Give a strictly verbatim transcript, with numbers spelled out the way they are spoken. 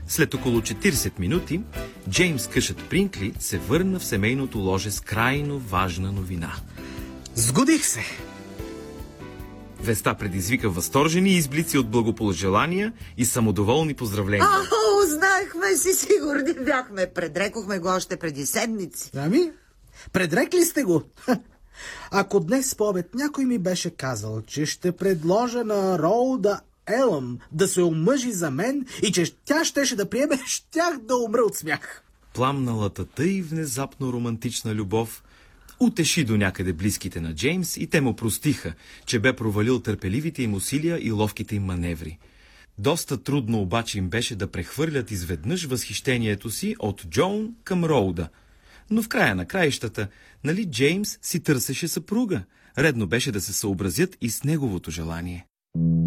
След около четиридесет минути, Джеймс къшът Принкли се върна в семейното ложе с крайно важна новина. Сгодих се! Веста предизвика възторжени изблици от благоположелания и самодоволни поздравления. А, узнахме си, сигурни бяхме. Предрекохме го още преди седмици. Ами, предрекли сте го. Ако днес по обед някой ми беше казал, че ще предложа на Роуда Елъм да се омъжи за мен и че тя щеше да приеме, щях да умра от смях. Пламналата тъй внезапно романтична любов утеши до някъде близките на Джеймс и те му простиха, че бе провалил търпеливите им усилия и ловките им маневри. Доста трудно обаче им беше да прехвърлят изведнъж възхищението си от Джоун към Роуда. Но в края на краищата, нали Джеймс си търсеше съпруга? Редно беше да се съобразят и с неговото желание.